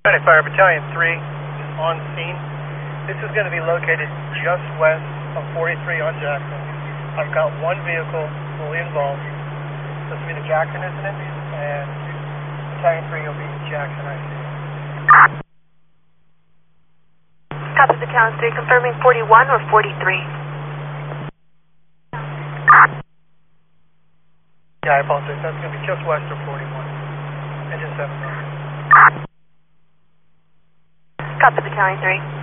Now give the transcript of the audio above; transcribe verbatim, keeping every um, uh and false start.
County Fire Battalion three is on scene. This is going to be located just west of forty-three on Jackson. I've got one vehicle fully involved. This will be the Jackson incident, and Battalion three will be Jackson I C. Copy Battalion three, confirming forty-one or forty-three. Yeah, I apologize. That's going to be just west of forty-one. Engine seven. Copy Battalion three.